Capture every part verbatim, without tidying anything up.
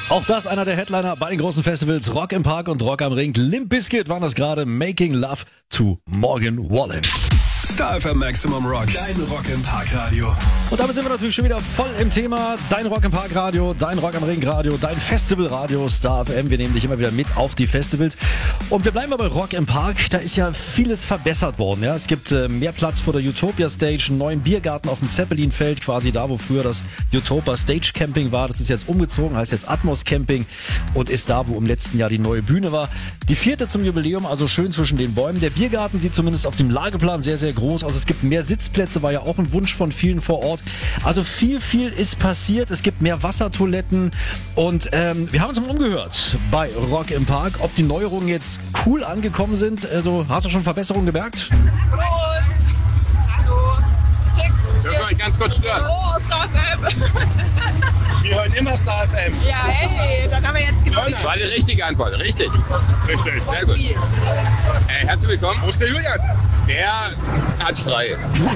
Auch das einer der Headliner bei den großen Festivals Rock im Park und Rock am Ring. Limp Bizkit waren das gerade, Making Love to Morgan Wallen. Star F M Maximum Rock, dein Rock im Park Radio. Und damit sind wir natürlich schon wieder voll im Thema. Dein Rock im Park Radio, dein Rock am Ring Radio, dein Festival Radio, Star F M. Wir nehmen dich immer wieder mit auf die Festivals. Und wir bleiben aber bei Rock im Park. Da ist ja vieles verbessert worden. Ja? Es gibt äh, mehr Platz vor der Utopia Stage, einen neuen Biergarten auf dem Zeppelinfeld, quasi da, wo früher das Utopia Stage Camping war. Das ist jetzt umgezogen, heißt jetzt Atmos Camping und ist da, wo im letzten Jahr die neue Bühne war. Die vierte zum Jubiläum, also schön zwischen den Bäumen. Der Biergarten sieht zumindest auf dem Lageplan sehr, sehr groß. Also es gibt mehr Sitzplätze, war ja auch ein Wunsch von vielen vor Ort. Also viel, viel ist passiert. Es gibt mehr Wassertoiletten und ähm, wir haben uns mal umgehört bei Rock im Park, ob die Neuerungen jetzt cool angekommen sind. Also hast du schon Verbesserungen gemerkt? Prost! Hallo! Dürfen wir euch ganz kurz stören? Oh, Star F M! Wir hören immer Star F M. Ja, hey, dann haben wir jetzt gewonnen. Das war die richtige Antwort, richtig. Richtig, sehr gut. Äh, herzlich willkommen. Wo ist der Julian? Der hat frei.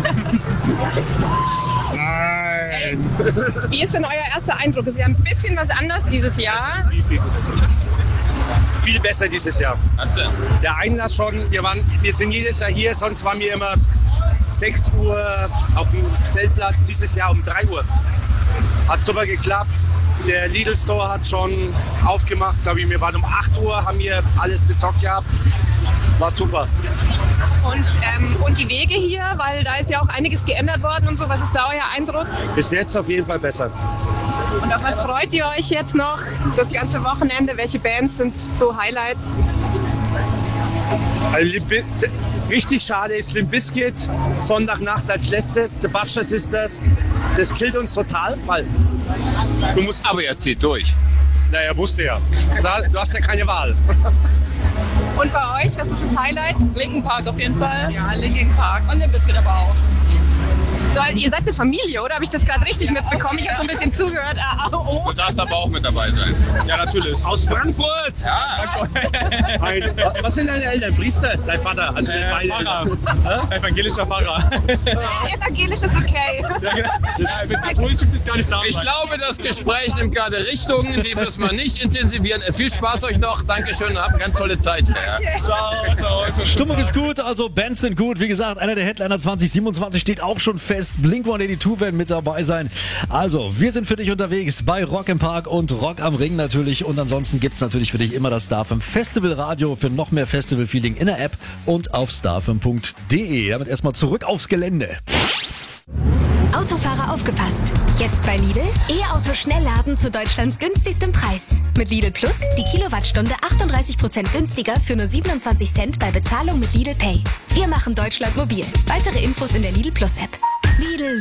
Nein. Wie ist denn euer erster Eindruck? Ist ja ein bisschen was anders dieses Jahr. Viel besser dieses Jahr. Was denn? Der Einlass schon, wir, waren, wir sind jedes Jahr hier, sonst waren wir immer sechs Uhr auf dem Zeltplatz, dieses Jahr um drei Uhr. Hat super geklappt. Der Lidl Store hat schon aufgemacht, glaube ich, wir waren um acht Uhr, haben wir alles besorgt gehabt. War super. Und, ähm, und die Wege hier, weil da ist ja auch einiges geändert worden und so. Was ist da euer Eindruck? Bis jetzt auf jeden Fall besser. Und auf was freut ihr euch jetzt noch das ganze Wochenende? Welche Bands sind so Highlights? Also, richtig schade ist Limp Bizkit, Sonntagnacht als letztes, The Butcher Sisters. Das killt uns total, weil du musst... Aber er zieht durch. Naja, wusste ja. Klar, du hast ja keine Wahl. Und bei euch, was ist das Highlight? Linkin Park auf jeden Fall. Ja, Linkin Park. Und Limp Bizkit aber auch. So, ihr seid eine Familie, oder? Habe ich das gerade richtig mitbekommen? Ich habe so ein bisschen zugehört. Ah, oh. Du darfst aber auch mit dabei sein. Ja, natürlich. Aus Frankfurt! Ja. Ein, was sind deine Eltern? Priester? Dein Vater? Also Äh, beide Pfarrer. Eltern. Evangelischer Pfarrer. Äh, Evangelisch ist okay. Ja, genau. Das, mit katholisch gibt es gar nicht da. Ich glaube, das Gespräch nimmt gerade Richtungen, die müssen wir nicht intensivieren. Viel Spaß euch noch. Dankeschön und habt eine ganz tolle Zeit. Ja. Ciao, ciao, ciao. Stimmung ist gut, also Bands sind gut. Wie gesagt, einer der Headliner zwanzig siebenundzwanzig steht auch schon fest. Blink one eighty-two werden mit dabei sein. Also, wir sind für dich unterwegs bei Rock im Park und Rock am Ring natürlich. Und ansonsten gibt es natürlich für dich immer das Star F M Festival Radio für noch mehr Festival-Feeling in der App und auf starfm punkt de. Damit erstmal zurück aufs Gelände. Autofahrer aufgepasst! Jetzt bei Lidl E-Auto Schnellladen zu Deutschlands günstigstem Preis. Mit Lidl Plus die Kilowattstunde achtunddreißig Prozent günstiger für nur siebenundzwanzig Cent bei Bezahlung mit Lidl Pay. Wir machen Deutschland mobil. Weitere Infos in der Lidl Plus App.